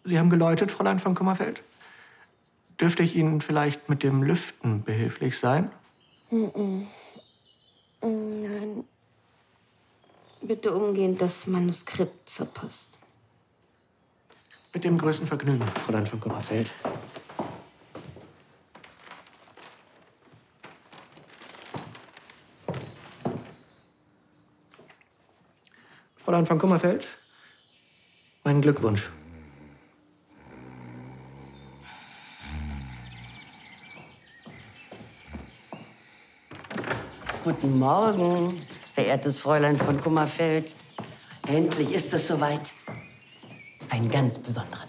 Sie haben geläutet, Fräulein von Kummerfeld? Dürfte ich Ihnen vielleicht mit dem Lüften behilflich sein? Nein. Bitte umgehend das Manuskript zur Post. Mit dem größten Vergnügen, Fräulein von Kummerfeld. Fräulein von Kummerfeld, meinen Glückwunsch. Guten Morgen, verehrtes Fräulein von Kummerfeld. Endlich ist es soweit. Ein ganz besonderer